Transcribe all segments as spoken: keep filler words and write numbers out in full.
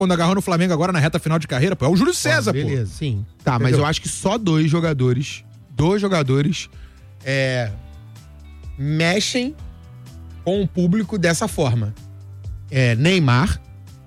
quando agarrou no Flamengo agora na reta final de carreira, pô. É o Júlio César, ah, beleza, pô. Beleza, sim. Tá, entendeu? Mas eu acho que só dois jogadores, dois jogadores é, mexem com o público dessa forma. É Neymar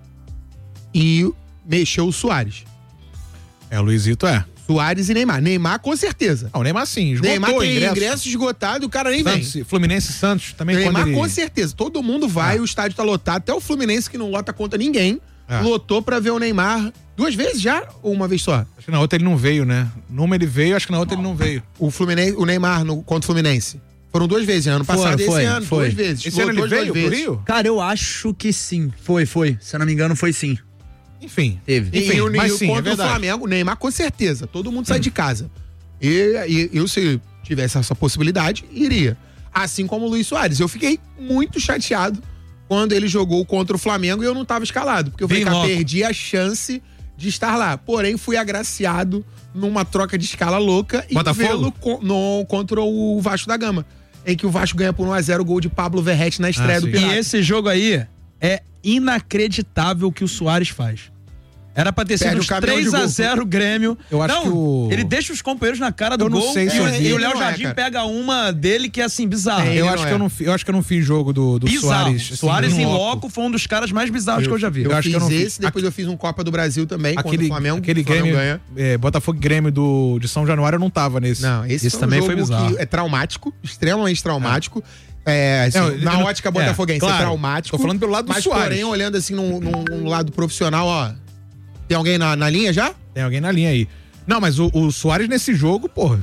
e mexeu o Suárez. É, o Luizito é. Suárez e Neymar. Neymar, com certeza. Não, o Neymar sim, esgotou Neymar tem ingresso. ingresso esgotado e o cara nem Santos, vem. Fluminense e Santos também. Neymar, ele... com certeza. Todo mundo vai, ah. o estádio tá lotado. Até o Fluminense, que não lota contra ninguém, ah. lotou pra ver o Neymar duas vezes já ou uma vez só? Acho que na outra ele não veio, né? Numa ele veio, acho que na outra ele não veio. O, Fluminense, o Neymar no, contra o Fluminense. Foram duas vezes, ano passado e esse foi, ano. foi. Duas vezes. Esse ano ele veio pro Rio? Cara, eu acho que sim. Foi, foi. Se eu não me engano, foi sim. Enfim. Teve. Enfim, o mas Rio sim, contra é o Flamengo, o Neymar com certeza. Todo mundo sai de casa. E, e eu, se tivesse essa possibilidade, iria. Assim como o Luiz Soares. Eu fiquei muito chateado quando ele jogou contra o Flamengo e eu não tava escalado. Porque eu falei, cara, perdi a chance de estar lá. Porém, fui agraciado numa troca de escala louca e vê-lo co- no, contra o Vasco da Gama. Em que o Vasco ganha por um a zero o gol de Pablo Verrete na estreia ah, do sim. Pirata. E esse jogo aí é inacreditável o que o Soares faz. Era pra ter sido uns três a zero Grêmio. Eu acho não, que o... ele deixa os companheiros na cara do eu não gol sei se e, eu o- vi. e o Léo Não é, Jardim cara. pega uma dele que é assim, bizarra. É, eu, acho que eu, não, fi- eu acho que eu não fiz jogo do, do Bizarro. Soares. assim, Soares em em loco. loco foi um dos caras mais bizarros Eu, que eu já vi. Eu, Eu acho fiz que eu não fiz. esse, depois eu fiz um Copa do Brasil também contra Aquele, o Flamengo. aquele o Flamengo Grêmio, ganha. é, Botafogo e Grêmio do, de São Januário eu não tava nesse. Não, esse, Esse foi um também jogo foi bizarro. que é traumático, extremamente traumático. É, assim, Não, na eu não- ótica é, botafoguense, claro. é traumático. Tô falando pelo lado do mas, Soares. porém, olhando assim num, num- num lado profissional, ó. Tem alguém na, na linha já? Tem alguém na linha aí. Não, mas o, o Soares nesse jogo, porra.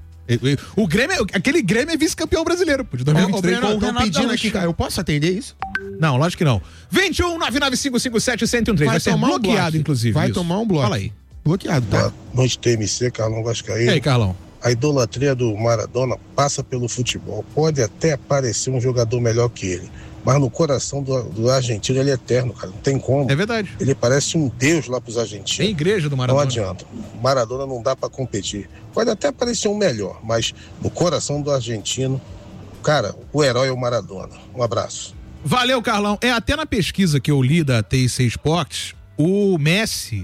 O Grêmio, aquele Grêmio é vice-campeão brasileiro, pô, de dois mil e vinte e três. Ô, Breno, Com o tão Renato pedindo Gaúcho. aqui, cara. Eu posso atender isso? Não, lógico que não. vinte e um, nove nove cinco cinco sete, um zero um três. Vai, ser tomar um bloqueado, bloco. inclusive. Vai isso. tomar um bloco. Fala aí. Bloqueado, tá? Boa noite, T M C, Carlão Vascaíno. E aí, Carlão? A idolatria do Maradona passa pelo futebol. Pode até parecer um jogador melhor que ele, mas no coração do, do argentino ele é eterno, cara. Não tem como. É verdade. Ele parece um deus lá pros argentinos. É a igreja do Maradona. Não adianta. Maradona não dá pra competir. Pode até parecer um melhor, mas no coração do argentino, cara, o herói é o Maradona. Um abraço. Valeu, Carlão. É, até na pesquisa que eu li da T I C Sports, o Messi,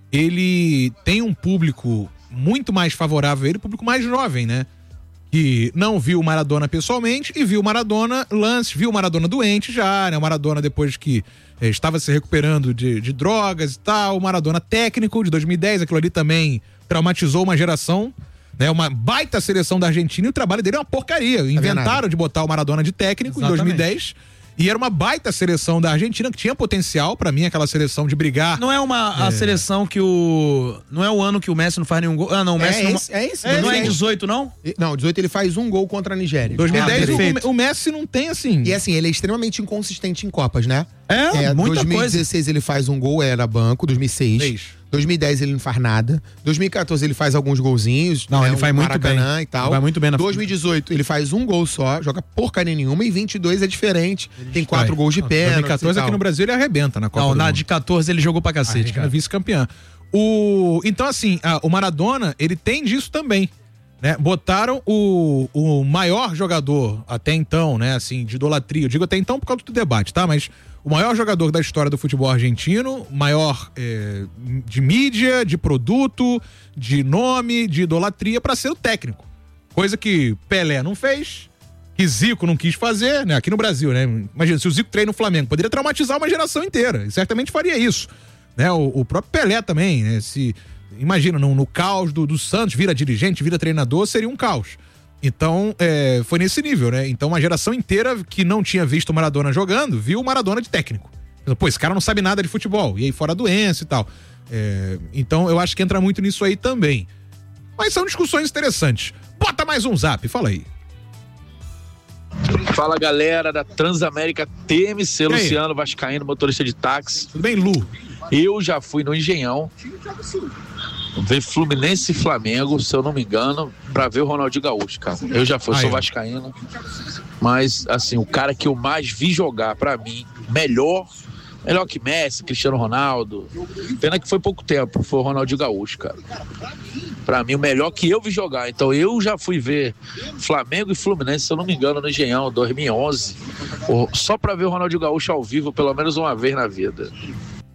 ele tem um público muito mais favorável a ele, público mais jovem, né? Que não viu o Maradona pessoalmente e viu o Maradona lance, viu o Maradona doente já, né? O Maradona depois que eh, estava se recuperando de, de drogas e tal, o Maradona técnico de dois mil e dez, aquilo ali também traumatizou uma geração, né? Uma baita seleção da Argentina e o trabalho dele é uma porcaria. Inventaram de botar o Maradona de técnico Exatamente. em dois mil e dez. E era uma baita seleção da Argentina que tinha potencial, pra mim, aquela seleção de brigar. Não é uma a seleção que o. Não é o ano que o Messi não faz nenhum gol. Ah, não, o Messi É não. esse, é esse. não é em esse. dezoito, não? Não, dezoito ele faz um gol contra a Nigéria. dois mil e dez Ah, perfeito. o, o Messi não tem assim. E assim, ele é extremamente inconsistente em Copas, né? É, muita dois mil e dezesseis ele faz um gol, era banco, dois mil e seis. Seis. dois mil e dez ele não faz nada. dois mil e quatorze ele faz alguns golzinhos. Não, né, ele um faz muito Maracanã bem. e tal. Ele vai muito bem na dois mil e dezoito ele faz um gol só, joga porcaria nenhuma. E vinte e dois é diferente. Tem quatro gols de pênalti. dois mil e quatorze aqui no Brasil ele arrebenta na Copa Não, do na Mundo. de quatorze ele jogou pra A cacete, Argentina cara. vice-campeã. O... Então, assim, a- o Maradona, ele tem disso também, né? Botaram o, o maior jogador até então, né, assim, de idolatria. Eu digo até então por causa do debate, tá? Mas o maior jogador da história do futebol argentino, maior é, de mídia, de produto, de nome, de idolatria, pra ser o técnico. Coisa que Pelé não fez, que Zico não quis fazer, né? Aqui no Brasil, né? Imagina, se o Zico treina no Flamengo, poderia traumatizar uma geração inteira. E certamente faria isso. Né? O, o próprio Pelé também, né? Se, imagina, no, no caos do, do Santos, vira dirigente, vira treinador, seria um caos. Então, é, foi nesse nível, né? Então, uma geração inteira que não tinha visto o Maradona jogando, viu o Maradona de técnico. Pô, esse cara não sabe nada de futebol. E aí, fora a doença e tal. É, então, eu acho que entra muito nisso aí também. Mas são discussões interessantes. Bota mais um zap, fala aí. Fala, galera da Transamérica T M C, E aí? Luciano Vascaíno, motorista de táxi. Tudo bem, Lu? Eu já fui no Engenhão ver Fluminense e Flamengo, se eu não me engano, pra ver o Ronaldinho Gaúcho, cara. Eu já fui, eu Aí, sou ó. vascaíno, mas, assim, o cara que eu mais vi jogar, pra mim, melhor, melhor que Messi, Cristiano Ronaldo, pena que foi pouco tempo, foi o Ronaldinho Gaúcho, cara. Pra mim, o melhor que eu vi jogar. Então, eu já fui ver Flamengo e Fluminense, se eu não me engano, no Engenhão, dois mil e onze, só pra ver o Ronaldinho Gaúcho ao vivo, pelo menos uma vez na vida.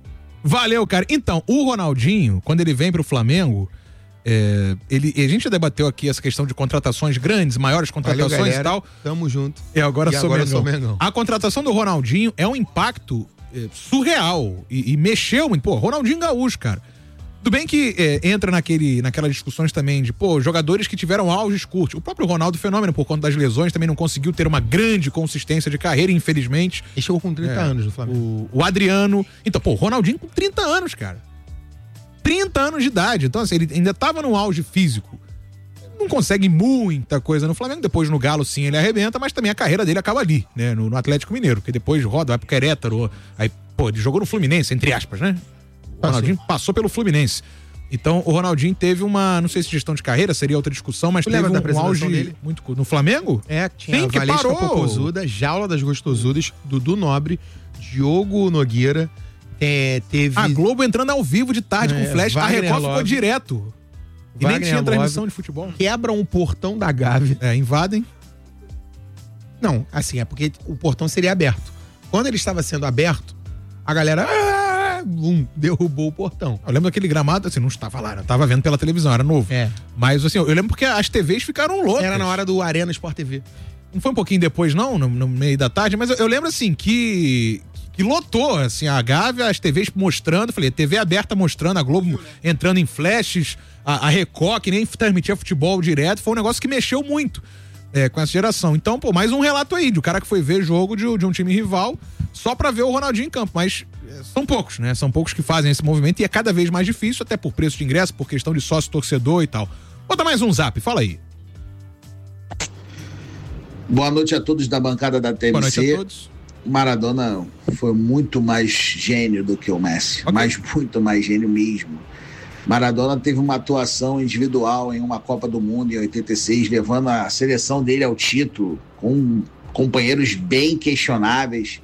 Valeu, cara. Então, o Ronaldinho, quando ele vem pro Flamengo, é, ele, a gente já debateu aqui essa questão de contratações grandes, maiores contratações Valeu, galera. e tal. Tamo junto. É, agora, e sou, agora Mengão. sou Mengão. A contratação do Ronaldinho é um impacto é, surreal e, e mexeu muito. Pô, Ronaldinho Gaúcho, cara. Tudo bem que é, entra naquele, naquelas discussões também de, pô, jogadores que tiveram auges curtos. O próprio Ronaldo Fenômeno, por conta das lesões, também não conseguiu ter uma grande consistência de carreira, infelizmente. Ele chegou com trinta é, anos no Flamengo. O, o Adriano. Então, pô, o Ronaldinho com trinta anos, cara. trinta anos de idade. Então, assim, ele ainda tava no auge físico. Não consegue muita coisa no Flamengo. Depois no Galo, sim, ele arrebenta, mas também a carreira dele acaba ali, né? No, no Atlético Mineiro, porque depois roda, vai pro Querétaro. Aí, pô, ele jogou no Fluminense, entre aspas, né? O Ronaldinho passou, passou pelo Fluminense. Então, o Ronaldinho teve uma, não sei se gestão de carreira, seria outra discussão, mas tu teve um, um auge dele? muito... No Flamengo? É, tinha Sim, a que Valesca parou. Popozuda, Jaula das Gostosudas, Dudu Nobre, Diogo Nogueira, é, teve... A Globo entrando ao vivo de tarde É, com flash, Wagner a Record Love. ficou direto. E Wagner nem tinha transmissão Love. de futebol. Quebram o portão da Gávea. É, invadem. Não, assim, é porque o portão seria aberto. Quando ele estava sendo aberto, a galera... Ah, bum, derrubou o portão. Eu lembro daquele gramado, assim, não estava lá, eu tava vendo pela televisão, era novo. É. Mas, assim, eu lembro porque as T Vs ficaram loucas. Era na hora do Arena Sport T V. Não foi um pouquinho depois, não, no, no meio da tarde, mas eu, eu lembro, assim, que... que lotou, assim, a Gávea, as T Vs mostrando, falei, T V aberta mostrando, a Globo entrando em flashes, a, a Record, que nem transmitia futebol direto, foi um negócio que mexeu muito é, com essa geração. Então, pô, mais um relato aí, de um cara que foi ver jogo de, de um time rival só pra ver o Ronaldinho em campo, mas é, são poucos, né? São poucos que fazem esse movimento e é cada vez mais difícil, até por preço de ingresso, por questão de sócio-torcedor e tal. Bota mais um zap, fala aí. Boa noite a todos da bancada da T M C. Boa noite a todos. Maradona foi muito mais gênio do que o Messi, Okay. mas muito mais gênio mesmo. Maradona teve uma atuação individual em uma Copa do Mundo em oitenta e seis, levando a seleção dele ao título, com companheiros bem questionáveis.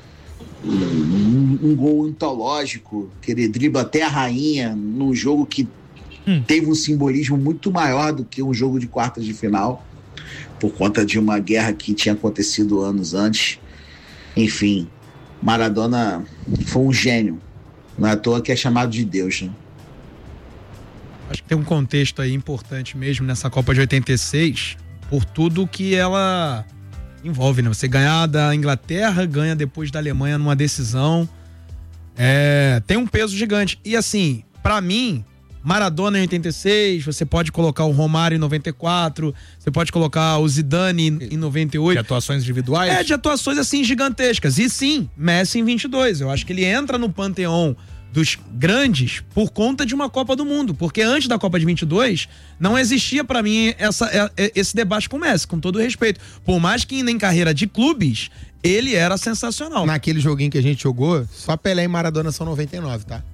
Um, um gol antológico, que ele dribla até a rainha, num jogo que hum. teve um simbolismo muito maior do que um jogo de quartas de final, por conta de uma guerra que tinha acontecido anos antes. Enfim, Maradona foi um gênio. Não é à toa que é chamado de Deus, né? Acho que tem um contexto aí importante mesmo nessa Copa de oitenta e seis, por tudo que ela envolve, né? Você ganhar da Inglaterra, ganha depois da Alemanha numa decisão. É, tem um peso gigante. E assim, pra mim, Maradona em oitenta e seis, você pode colocar o Romário em noventa e quatro, você pode colocar o Zidane em, em noventa e oito. De atuações individuais? É, de atuações assim gigantescas. E sim, Messi em vinte e dois. Eu acho que ele entra no panteão dos grandes por conta de uma Copa do Mundo. Porque antes da Copa de vinte e dois, não existia pra mim essa, esse debate com o Messi, com todo respeito. Por mais que ainda em carreira de clubes, ele era sensacional. Naquele joguinho que a gente jogou, só Pelé e Maradona são noventa e nove, tá?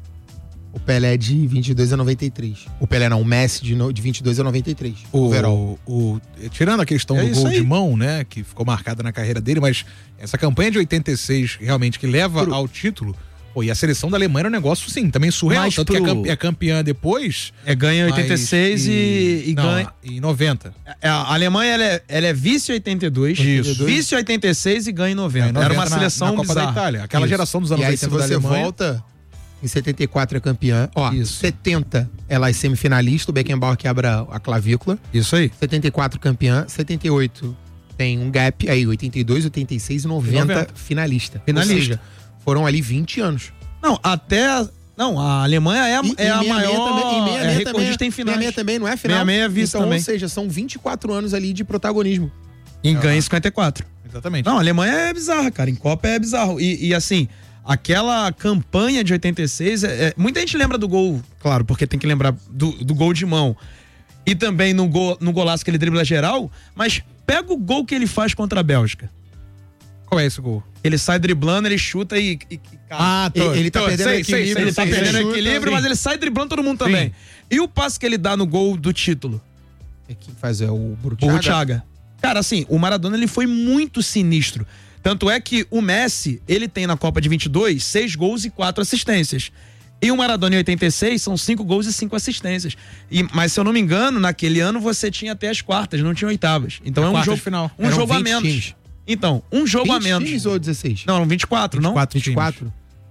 O Pelé de vinte e dois a noventa e três. O Pelé não, o Messi de, no, de vinte e dois a noventa e três. O, o, o, tirando a questão é do gol aí. de mão, né, que ficou marcada na carreira dele, mas essa campanha de oitenta e seis realmente que leva Pro... ao título, pô, e a seleção da Alemanha era um negócio, sim, também surreal, mas tanto pro... que é campeã, é campeã depois. É, ganha em oitenta e seis e, e, e não, ganha... em noventa. A Alemanha, ela é, ela é vice oitenta e dois, Isso. vice oitenta e seis e ganha em noventa. É, em noventa era uma seleção na, na Copa bizarra. da Itália. Aquela Isso. geração dos anos e aí, oitenta se você da Alemanha. volta, em setenta e quatro é campeã. Ó, Isso. setenta ela é semifinalista, o Beckenbauer quebra a clavícula. Isso aí. setenta e quatro campeã, setenta e oito tem um gap, aí oitenta e dois, oitenta e seis e noventa, noventa. finalista. Finalista. Ou seja, foram ali vinte anos. Não, até... A, não, a Alemanha é, a- E- é e a meia-meia maior também- e meia-meia é também recordista é- em finais. meia-meia também não é final. meia-meia é vice então, também. Ou seja, são vinte e quatro anos ali de protagonismo. E ganha em cinquenta e quatro. Exatamente. Não, a Alemanha é bizarra, cara. Em Copa é bizarro. E, e, assim, aquela campanha de oitenta e seis, é, é- muita gente lembra do gol, claro, porque tem que lembrar do, do gol de mão. E também no, gol, no golaço que ele dribla geral, mas pega o gol que ele faz contra a Bélgica. Qual é esse gol? Ele sai driblando, ele chuta e... e, e Ah, tô, Ele- ele tá tô, perdendo sei, equilíbrio, sei, ele sei, tá sei, perdendo sei. equilíbrio, Sim. mas ele sai driblando todo mundo também. Sim. E o passe que ele dá no gol do título? É quem faz é o O Burutiaga. Thiago. Cara, assim, o Maradona ele foi muito sinistro. Tanto é que o Messi, ele tem na Copa de vinte e dois, seis gols e quatro assistências. E o Maradona em oitenta e seis são cinco gols e cinco assistências. E, mas se eu não me engano, naquele ano você tinha até as quartas, não tinha oitavas. Então A é um quartas jogo de final. um Eram jogo a vinte menos. times. Então, um jogo a vinte menos. times ou dezesseis? Não, vinte e quatro, não? vinte e quatro vinte e quatro.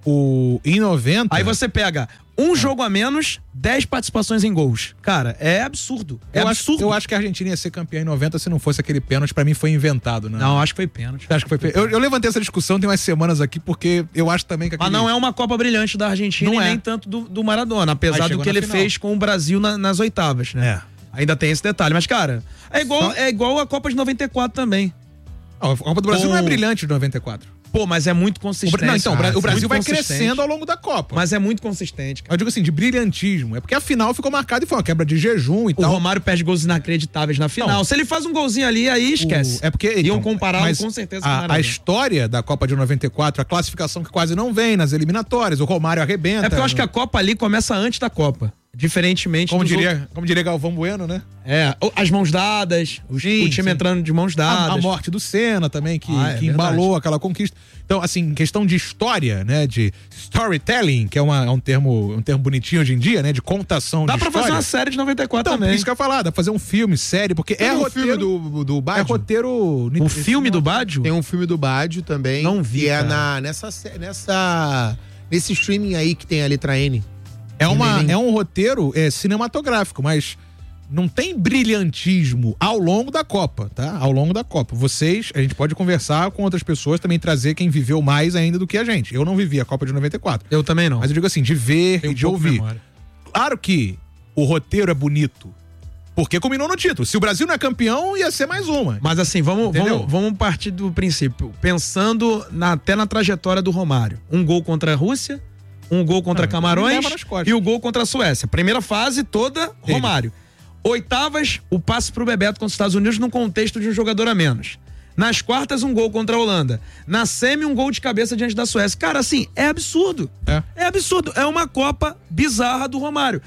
o, em noventa... Aí você pega um jogo a menos, dez participações em gols. Cara, é absurdo. É eu absurdo. Acho, eu acho que a Argentina ia ser campeã em noventa se não fosse aquele pênalti. Pra mim foi inventado, né? Não, acho que foi pênalti. Acho que foi pênalti. Eu, eu levantei essa discussão tem umas semanas aqui, porque eu acho também que aquele... Mas não é uma Copa brilhante da Argentina Não e é. nem tanto do, do Maradona, apesar do que ele final. fez com o Brasil na, nas oitavas, né? É. Ainda tem esse detalhe. Mas, cara, é igual, Só... é igual a Copa de noventa e quatro também. Não, a Copa do Brasil Com... não é brilhante de noventa e quatro. Pô, mas é muito consistente. Não, então, ah, o Brasil muito vai consistente. crescendo ao longo da Copa. Mas é muito consistente, cara. Eu digo assim, de brilhantismo. É porque a final ficou marcada e foi uma quebra de jejum e O tal. Romário perde gols inacreditáveis na final. Não. Se ele faz um golzinho ali, aí esquece. O... É porque... Iam então, compará-lo mas com certeza com o a, Maradona. a história da Copa de noventa e quatro, a classificação que quase não vem nas eliminatórias, o Romário arrebenta. É porque eu acho que a Copa ali começa antes da Copa. Diferentemente Como dos diria, outros. como diria Galvão Bueno, né? É, as mãos dadas, o, Sim, o time sim. entrando de mãos dadas. A, a morte do Senna também, que, Ah, é que verdade. embalou aquela conquista. Então, assim, questão de história, né? De storytelling, que é, uma, é um, termo, um termo bonitinho hoje em dia, né? De contação Dá de pra história. fazer uma série de noventa e quatro Então, também. isso que eu ia falar, dá pra fazer um filme, série, porque Tem é um roteiro... filme do, do É Baggio? roteiro... O filme do Baggio? Tem um filme do Baggio também. Não vi, Que é cara. na, nessa, nessa, nesse streaming aí que tem a letra N. É, uma, Neném. é um roteiro é, cinematográfico, mas não tem brilhantismo ao longo da Copa, tá? Ao longo da Copa. Vocês, a gente pode conversar com outras pessoas, também trazer quem viveu mais ainda do que a gente. Eu não vivi a Copa de noventa e quatro. Eu também não. Mas eu digo assim, de ver Tenho e de pouco ouvir. memória. Claro que o roteiro é bonito, porque combinou no título. Se o Brasil não é campeão, ia ser mais uma. Mas assim, vamos, Entendeu? vamos, vamos partir do princípio. Pensando na, até na trajetória do Romário. Um gol contra a Rússia, um gol contra Não, Camarões leva nas costas. e o gol contra a Suécia. Primeira fase toda, Ele. Romário. Oitavas, o passe pro Bebeto contra os Estados Unidos num contexto de um jogador a menos. Nas quartas, um gol contra a Holanda. Na semi, um gol de cabeça diante da Suécia. Cara, assim, é absurdo. É. É absurdo. É uma Copa bizarra do Romário.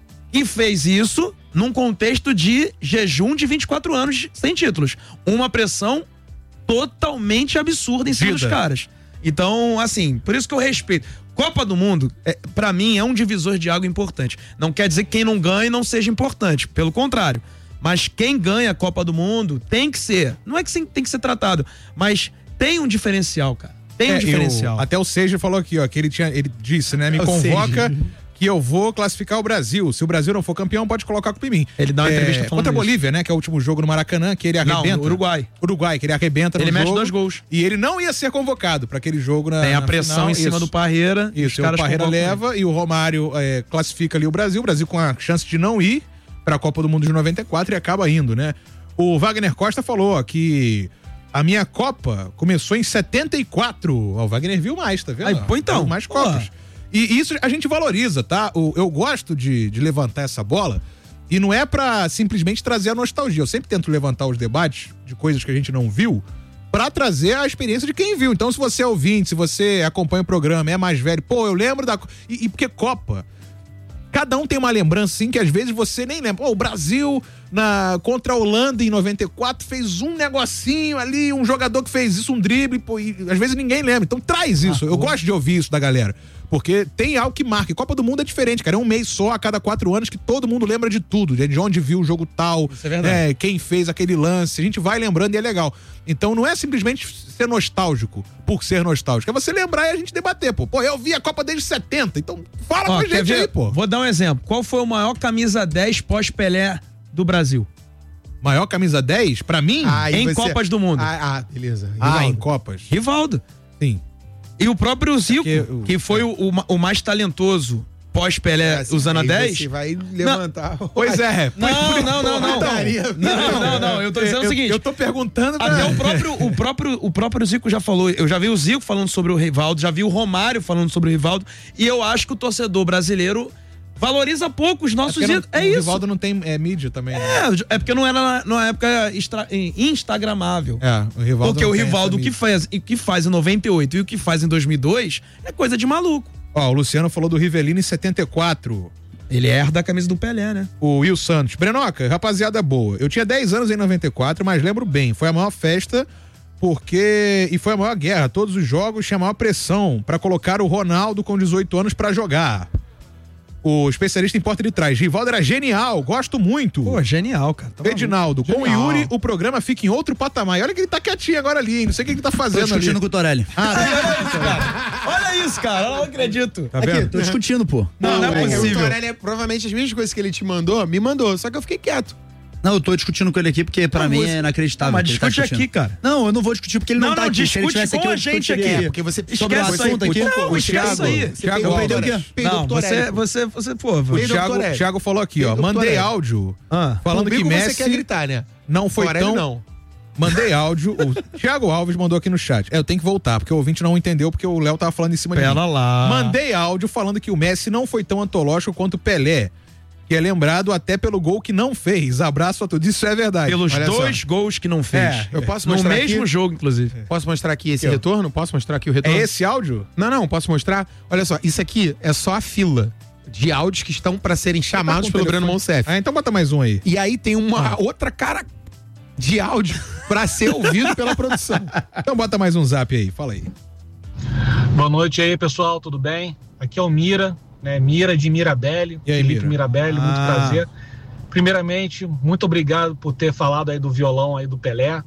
E fez isso num contexto de jejum de vinte e quatro anos sem títulos. Uma pressão totalmente absurda em cima Vida. dos caras. Então, assim, por isso que eu respeito. Copa do Mundo, é, para mim, é um divisor de água importante. Não quer dizer que quem não ganha não seja importante. Pelo contrário. Mas quem ganha a Copa do Mundo tem que ser. Não é que tem que ser tratado, mas tem um diferencial, cara. Tem um É, diferencial. eu- até o Seja falou aqui, ó, que ele tinha, ele disse, né, me O convoca Seja. que eu vou classificar o Brasil. Se o Brasil não for campeão, pode colocar culpa em mim. Ele dá uma entrevista falando contra a isso. Bolívia, né, que é o último jogo no Maracanã, que ele Não, arrebenta. Uruguai. Uruguai, que ele arrebenta Ele no mete jogo. dois gols. E ele não ia ser convocado para aquele jogo na Tem a na pressão final. em cima Isso. do Parreira. e os Isso, o caras Parreira convocam ele. leva e o Romário é, classifica ali o Brasil. O Brasil com a chance de não ir para a Copa do Mundo de noventa e quatro e acaba indo, né? O Wagner Costa falou ó, que a minha Copa começou em setenta e quatro. Ó, o Wagner viu mais, tá vendo? Aí, pô, então. Viu mais Porra. Copas. E isso a gente valoriza, tá? O- Eu gosto de, de levantar essa bola e não é pra simplesmente trazer a nostalgia. Eu sempre tento levantar os debates de coisas que a gente não viu pra trazer a experiência de quem viu. Então, se você é ouvinte, se você acompanha o programa, é mais velho, pô, eu lembro da... E, e porque Copa... Cada um tem uma lembrança, assim, que às vezes você nem lembra. Pô, o Brasil na, contra a Holanda em noventa e quatro fez um negocinho ali, um jogador que fez isso, um drible, pô, e às vezes ninguém lembra. Então traz isso. Eu gosto de ouvir isso da galera. Porque tem algo que marca. E Copa do Mundo é diferente, cara. É um mês só a cada quatro anos que todo mundo lembra de tudo. De onde viu o jogo tal, Isso é verdade. é, quem fez aquele lance. A gente vai lembrando e é legal. Então não é simplesmente ser nostálgico por ser nostálgico. É você lembrar e a gente debater, pô. Pô, eu vi a Copa desde setenta. Então fala Ó, pra quer gente ver? aí, pô. Vou dar um exemplo. Qual foi o maior camisa dez pós-Pelé do Brasil? Maior camisa dez, pra mim, Aí Em você- Copas do Mundo. Ah, ah, beleza. ah, em Rivaldo. Copas. Rivaldo. Sim. E o próprio Zico, porque o- que foi o, o ma- o mais talentoso pós-Pelé Assim, usando a aí dez. Você vai levantar. o- Pois é. Não, Foi- não, não, não. Porradaria. Não, não, não. Eu tô dizendo eu, o seguinte. Eu tô perguntando pra... Até o próprio, o, próprio, o próprio Zico já falou. Eu já vi o Zico falando sobre o Rivaldo, já vi o Romário falando sobre o Rivaldo. E eu acho que o torcedor brasileiro valoriza pouco os nossos porque não- ídolos. É o isso. Rivaldo não tem é, mídia também, né? É, é porque não era na- numa época extra, instagramável. É, o Rivaldo Porque não o tem Rivaldo, essa o que mídia. faz, o que faz em noventa e oito e o que faz em dois mil e dois é coisa de maluco. Ó, o Luciano falou do Rivelino em setenta e quatro. Ele herda a camisa do Pelé, né? O Will Santos. Brenoca, rapaziada boa. Eu tinha dez anos em noventa e quatro, mas lembro bem. Foi a maior festa porque... E foi a maior guerra. Todos os jogos tinha a maior pressão pra colocar o Ronaldo com dezoito anos pra jogar. O especialista em porta de trás. Rivaldo era genial, gosto muito. Pô, genial, cara. Tá Edinaldo, com o Yuri, o programa fica em outro patamar. E olha que ele tá quietinho agora ali, hein? Não sei o que ele tá fazendo ali. Tô discutindo com o Torelli. Ah, Olha isso, cara. Olha isso, cara. Eu não acredito. tá vendo? Aqui, tô discutindo, pô. Não, não é O possível. Torelli, é, provavelmente as mesmas coisas que ele te mandou, me mandou, só que eu fiquei quieto. Não, eu tô discutindo com ele aqui porque pra Não, mim você- é inacreditável. Não, mas que ele tá discute discutindo. aqui, cara. Não, eu não vou discutir porque ele não, Não, tá não, aqui. Se ele discute tivesse com aqui, eu a gente discutiria. aqui. Porque você Sobre o Esquece isso aí. assunto aqui. Não, o esquece isso aí. Thiago, Eu perdi o quê? Perdeu Não, o Torelli, você, pô. você, você, pô, O Perdeu Thiago, o Torelli. Thiago falou aqui, ó. Perdeu o Mandei Torelli. áudio Ah. falando que Comigo Messi você quer gritar, né? não foi Torelli tão... não. Mandei áudio. O Thiago Alves mandou aqui no chat. É, eu tenho que voltar, porque o ouvinte não entendeu, porque o Léo tava falando em cima de mim. Pera lá. Mandei áudio falando que o Messi não foi tão antológico quanto o Pelé, que é lembrado até pelo gol que não fez. Abraço a todos. Isso é verdade. Pelos Olha dois só. gols que não fez. É, Eu posso No mostrar mesmo aqui? jogo, inclusive. Posso mostrar aqui esse Aqui, ó. retorno? Posso mostrar aqui o É retorno? esse áudio? Não, não, posso mostrar? Olha só, isso aqui é só a fila de áudios que estão para serem chamados com pelo o telefone. Breno Monsef. Ah, então bota mais um aí. E aí tem uma outra cara de áudio para ser ouvido pela produção. Então bota mais um zap aí. Fala aí. Boa noite aí, pessoal, tudo bem? Aqui é o Mira, né? Mira de Mirabelli, E aí, Felipe Mira? Mirabelli, muito Ah. prazer. Primeiramente, muito obrigado por ter falado aí do violão aí do Pelé.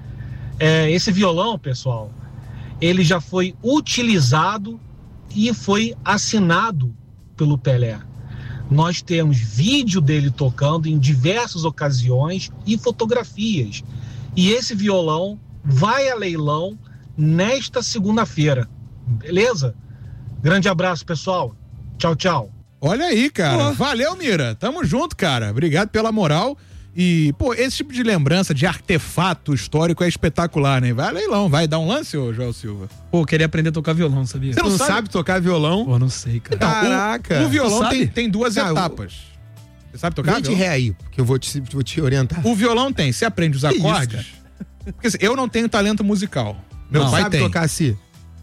É, esse violão, pessoal, ele já foi utilizado e foi assinado pelo Pelé. Nós temos vídeo dele tocando em diversas ocasiões e fotografias. E esse violão vai a leilão nesta segunda-feira. Beleza? Grande abraço, pessoal. Tchau, tchau. Olha aí, cara. Pô. Valeu, Mira. Tamo junto, cara. Obrigado pela moral. E, pô, esse tipo de lembrança, de artefato histórico é espetacular, né? Vai a leilão, vai dar um lance, ô João Silva. Pô, eu queria aprender a tocar violão, sabia? Você Não, não sabe? sabe tocar violão? Pô, não sei, cara. Então, o- Caraca. O, violão Tu sabe? tem, tem duas Ah, eu- etapas. Você sabe tocar? Vem de violão? ré aí, porque eu vou te, vou te orientar. O violão tem, você aprende os Que isso, acordes. Porque assim, eu não tenho talento musical. Meu Não. pai sabe tem. tocar assim?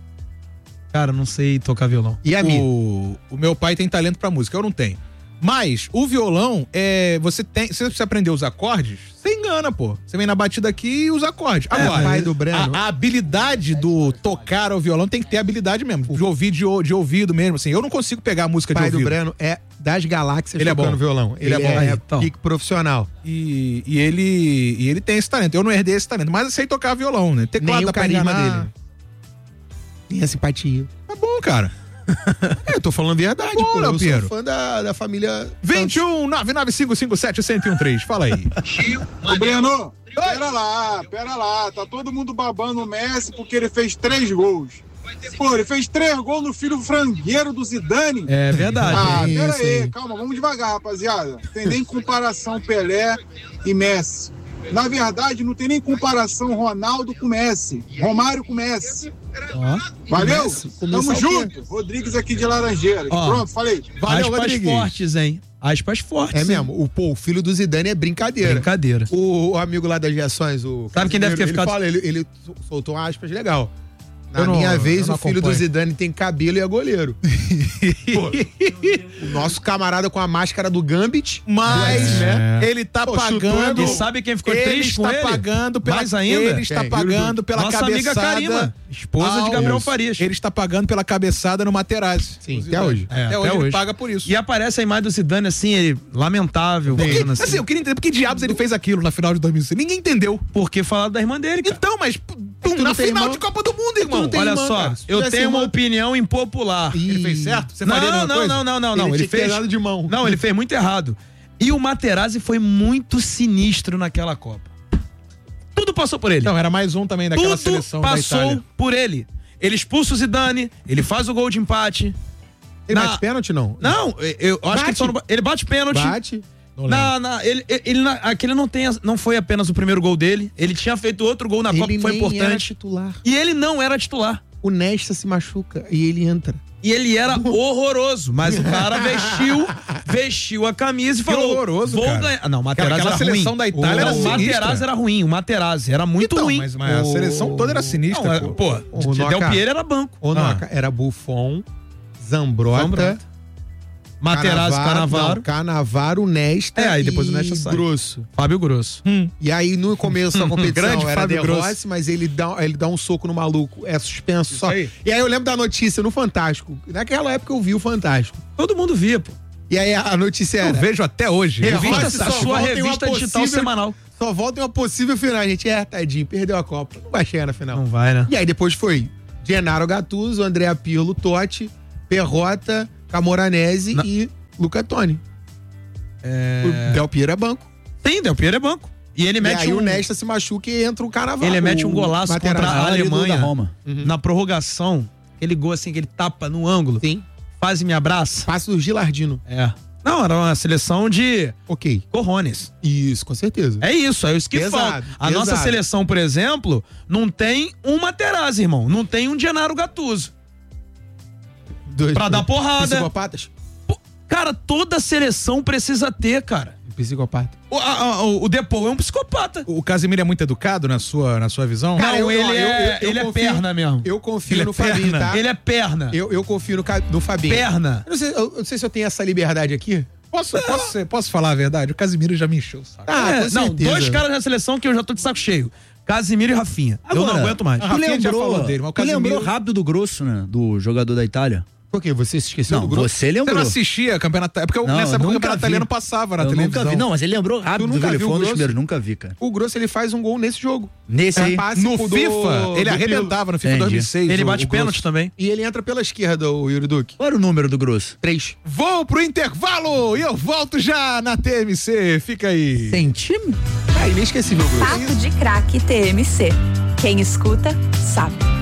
Cara, não sei tocar violão. E a minha? O, o meu pai tem talento pra música, eu não tenho. Mas o violão, é, você tem, se você aprender os acordes, você engana, pô. Você vem na batida aqui e os acordes. Agora, pai do Breno. a, a habilidade do tocar ao violão tem que ter habilidade mesmo, de ouvir de, de ouvido mesmo, assim. Eu não consigo pegar a música O pai de do ouvido. Breno é das galáxias Ele é tocando bom. violão. Ele Ele, é bom. é, Então. pique profissional. E, e ele e ele tem esse talento. Eu não herdei esse talento, mas eu sei tocar violão, né? Teclado Nem dá o pra carisma enganar. dele. Nem a simpatia. Tá bom, cara. É, eu tô falando a verdade, Bom, pô. Léo Eu Pinheiro. sou fã da, da família... vinte e um, nove nove cinco cinco sete, um zero um três. Fala aí. Ô, Breno, pera lá, pera lá. Tá todo mundo babando o Messi porque ele fez três gols. Pô, ele fez três gols no filho frangueiro do Zidane. É verdade. Ah, Isso, pera aí, hein? calma, vamos devagar, rapaziada. Tem nem comparação Pelé e Messi. Na verdade, não tem nem comparação Ronaldo com Messi, Romário com Messi. Ó. Valeu? Messi, Tamo começar o quê? junto. Rodrigues aqui de Laranjeira. Ó. Pronto, falei. Valeu, Aspas Rodrigues. fortes, hein? Aspas fortes. É hein? mesmo. O, pô, o filho do Zidane é brincadeira. Brincadeira. O, o amigo lá das reações, o... Sabe quem deve ter ele ficado- Fala, ele, ele soltou aspas legal. Na Eu não- minha eu vez, não o filho do acompanho. Zidane tem cabelo e é goleiro. Pô, o nosso camarada com a máscara do Gambit. Mas É. ele tá Pô, chutou, pagando. E sabe quem ficou ele triste com está ele? pagando pela, Mais ainda? Ele está Quem? pagando pela Nossa amiga cabeçada. Karima, esposa de ao- Gabriel Farias. Ele está pagando pela cabeçada no Materazzi. Sim, O até Zidane. hoje. É, até, até hoje ele hoje. paga por isso. E aparece a imagem do Zidane assim, ele lamentável. Porque, falando assim, assim, eu queria entender por que diabos ele fez aquilo na final de dois mil e seis. Ninguém entendeu. porque falaram da irmã dele, cara. Então, mas pô, tu na não tem final irmão? de Copa do Mundo, irmão. não tem Olha irmã, só, cara. Se eu tivesse tenho uma irmã- opinião impopular. Ih. Ele fez certo? Você Não, faria a mesma não, coisa? não, não, não, não. Ele Ele tinha que ter fez. dado de mão. Não, ele fez muito errado. E o Materazzi foi muito sinistro naquela Copa. Tudo passou por ele. Não, era mais um também daquela Tudo seleção da passou Itália. por ele. Ele expulsa o Zidane, ele faz o gol de empate. Ele Na- bate pênalti, não? Não, eu acho Bate. que ele, só não- ele bate pênalti. Bate. Não lembro. Na, na, ele, ele, ele na- aquele não, tem, não foi apenas o primeiro gol dele. Ele tinha feito outro gol na Copa Ele que foi nem era importante. titular. E ele não era titular. O Nesta se machuca e ele entra. E ele era horroroso. Mas o cara vestiu, vestiu a camisa e Que falou: horroroso, vou cara. ganhar. Não, o Materazzi Aquela era seleção ruim. da Itália Não, era o sinistra. Materazzi era ruim. O Materazzi era muito Então, ruim. mas, mas a O- seleção toda era sinistra, Não, é- pô. pô, O Del Noca- Piero era banco. Ou Ah. não, era Buffon, Zambrota, Zambrota. Materazzi, Canavaro. não, Canavaro, Nesta É, aí depois e o Nesta sai. Grosso. Fábio Grosso. E aí, no começo da competição, Grande era Fábio De Grosso. Rossi, mas ele dá, ele dá um soco no maluco. É suspenso só. aí. E aí eu lembro da notícia no Fantástico. Naquela época eu vi o Fantástico. Todo mundo via, pô. E aí a notícia era... Eu vejo até hoje. Revista, Rossi a só sua volta em uma revista digital possível- semanal. Só volta em uma possível final. A gente, é, tadinho, perdeu a Copa. Não vai chegar na final. Não vai, né? E aí depois foi Gennaro Gattuso, Andrea Pirlo, Totti, Perrota, Camoranesi Na- e Luca Toni. É... O Del Piero é banco. Tem, Del Piero é banco. E ele E mete aí um... o Nesta se machuca e entra o Carnaval. Ele mete um o golaço Materazzi. contra a Ah, ele do- Alemanha da Roma. na prorrogação. Aquele gol assim que ele tapa no ângulo. Sim. Quase me abraça. Passe do Gilardino. É. Não, era uma seleção de Ok. corrones. Isso, com certeza. É isso, é isso que Pesado, falta. A pesado. nossa seleção, por exemplo, não tem um Materazzi, irmão. Não tem um Gennaro Gattuso. Dois, Pra dar porrada. Psicopatas? Pô, cara, toda seleção precisa ter, cara. Psicopata. O, a- a- o, o Depou é um psicopata. O Casemiro é muito educado na sua, na sua visão? Cara, não, eu- ele, eu- é, eu- eu ele é confio- perna mesmo. Eu confio Ele é no Fabinho, perna. tá? Ele é perna. Eu, eu confio no, Ca- no Fabinho. Perna. Eu não, sei, eu, eu não sei se eu tenho essa liberdade aqui. Posso, posso, ser- posso falar a verdade? O Casemiro já me encheu o saco. Ah, É, com não, certeza. dois caras na seleção que eu já tô de saco cheio. Casimiro e Rafinha. eu não Agora, aguento mais. Ah, Tu Rafinha já lembrou, falou dele, mas o tu lembrou Casemiro- rápido do Grosso, né? Do jogador da Itália? Por quê? Você se esqueceu Não, do grupo? você Você lembrou. não assistia campeonato... É porque eu- Não, nessa eu época o nunca campeonato vi. italiano passava na eu televisão. nunca vi. Não, mas ele lembrou rápido. nunca Ele viu foi o um dos Grosso? primeiros, nunca vi, cara. O Grosso, ele faz um gol nesse jogo. Nesse É aí. passe No do- FIFA, ele do arrebentava no FIFA Entendi. dois mil e seis. Ele o- bate o Grosso. pênalti também. E ele entra pela esquerda, o Yuri Duque. Qual era o número do Grosso? Três. Vou pro intervalo e eu volto já na T M C. Fica aí. Tem time? Ah, inesquecível o Grosso. Papo de Craque T M C. Quem escuta, sabe.